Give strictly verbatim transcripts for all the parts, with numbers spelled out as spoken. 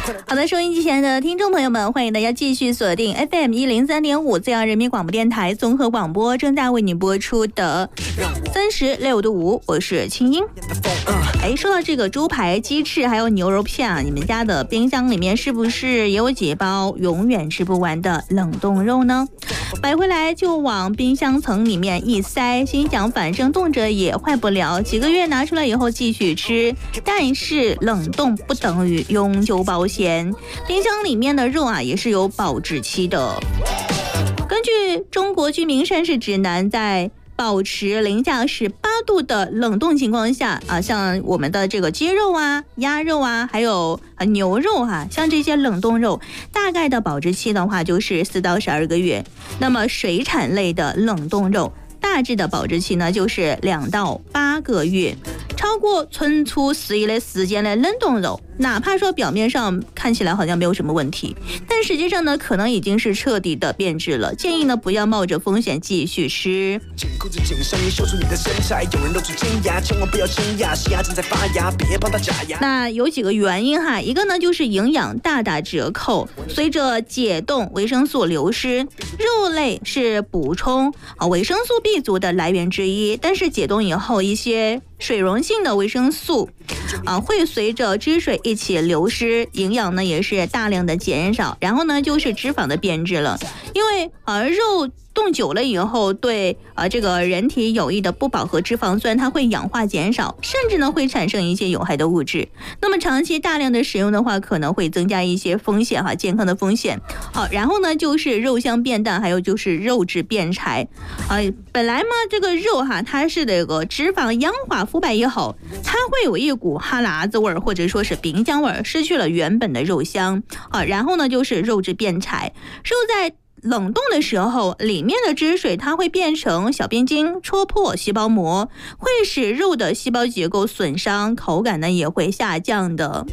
好的，收音机前的听众朋友们，欢迎大家继续锁定 F M 一零三点五 浙江人民广播电台综合广播，正在为你播出的三十六度五，我是清音。哎，说到这个猪排、鸡翅还有牛肉片啊，你们家的冰箱里面是不是也有几包永远吃不完的冷冻肉呢？买回来就往冰箱层里面一塞，心想反正冻着也坏不了，几个月拿出来以后继续吃。但是冷冻不等于永久保鲜，冰箱里面的肉啊也是有保质期的。根据中国居民膳食指南，在保持零下十八度的冷冻情况下啊，像我们的这个鸡肉啊、鸭肉啊，还有牛肉啊，像这些冷冻肉，大概的保质期的话就是四到十二个月。那么水产类的冷冻肉，大致的保质期呢就是两到八个月。超过存储适宜的时间的冷冻肉，哪怕说表面上看起来好像没有什么问题，但实际上呢可能已经是彻底的变质了，建议呢不要冒着风险继续吃。那有几个原因哈，一个呢就是营养大打折扣，随着解冻维生素流失，肉类是补充啊维生素 B 族的来源之一，但是解冻以后一些水溶性的维生素啊会随着汁水一起流失，营养呢也是大量的减少，然后呢就是脂肪的变质了，因为啊肉冻久了以后，对啊这个人体有益的不饱和脂肪酸它会氧化减少，甚至呢会产生一些有害的物质。那么长期大量的使用的话，可能会增加一些风险哈，健康的风险。好，然后呢就是肉香变淡，还有就是肉质变柴。啊，本来嘛这个肉哈它是这个脂肪氧化腐败以后，它会有一股哈喇子味儿，或者说是冰浆味儿，失去了原本的肉香。啊，然后呢就是肉质变柴，肉在冷冻的时候，里面的汁水它会变成小冰晶，戳破细胞膜，会使肉的细胞结构损伤，口感呢也会下降的。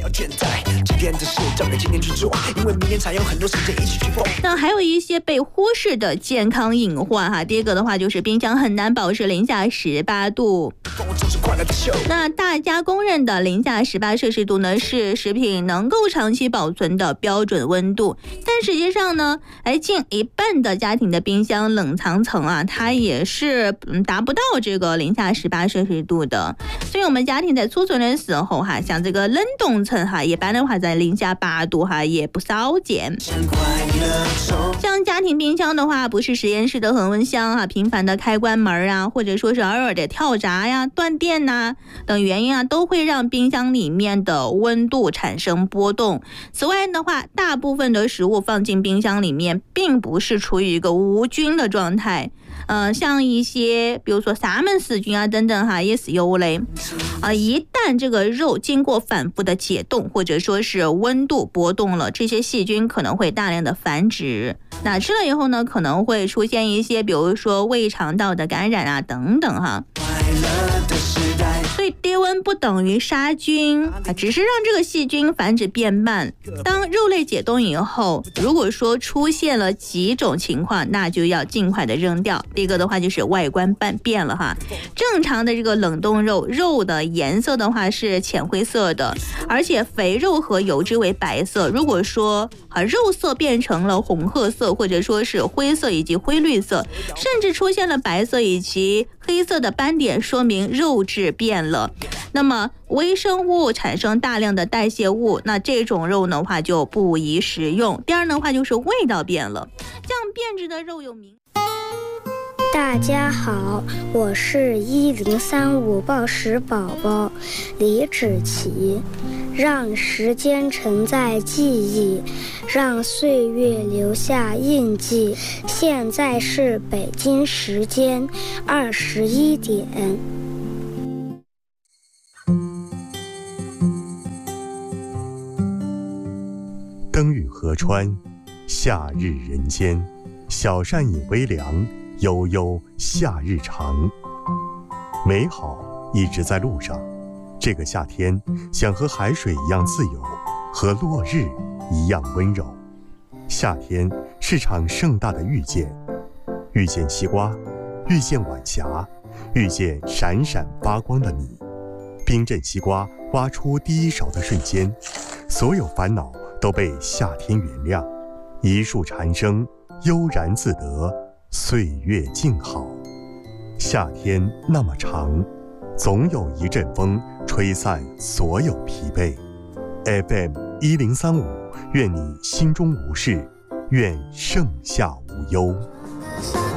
那还有一些被忽视的健康隐患哈，第一个的话就是冰箱很难保持零下十八度。那大家公认的零下十八摄氏度呢，是食品能够长期保存的标准温度，但实际上呢，哎，近一半的家庭的冰箱冷藏层啊，它也是达不到这个零下十八摄氏度的。所以我们家庭在储存的时候哈，像这个冷冻层哈，一般的话在零下八度哈也不少见。像家庭冰箱的话，不是实验室的恒温箱啊，频繁的开关门啊，或者说是偶尔的跳闸呀、断电呐、等原因啊，都会让冰箱里面的温度产生波动。此外的话，大部分的食物放进冰箱里面，并不是处于一个无菌的状态。呃，像一些比如说沙门氏菌啊等等哈，也是有嘞。啊、呃，一旦这个肉经过反复的解冻，或者说是温度波动了，这些细菌可能会大量的繁殖。那吃了以后呢，可能会出现一些比如说胃肠道的感染啊等等哈。所以低温不等于杀菌啊，只是让这个细菌繁殖变慢。当肉类解冻以后，如果说出现了几种情况，那就要尽快的扔掉。第一个的话就是外观变变了哈，正常的这个冷冻肉，肉的颜色的话是浅灰色的，而且肥肉和油脂为白色。如果说啊肉色变成了红褐色，或者说是灰色以及灰绿色，甚至出现了白色以及黑色的斑点，说明肉质变了。那么微生物产生大量的代谢物，那这种肉的话就不宜食用。第二的话就是味道变了，像变质的肉有名。 大家好，我是一零三五报时宝宝李芷琪。让时间承载记忆，让岁月留下印记。现在是北京时间二十一点。 灯雨河川，夏日人间，小扇饮微凉，悠悠夏日长。美好一直在路上，这个夏天想和海水一样自由，和落日一样温柔。夏天是场盛大的遇见，遇见西瓜，遇见晚霞，遇见闪闪发光的你。冰镇西瓜挖出第一勺的瞬间，所有烦恼都被夏天原谅。一树蝉声，悠然自得，岁月静好。夏天那么长，总有一阵风吹散所有疲惫。F M 一零三五，愿你心中无事，愿盛夏无忧。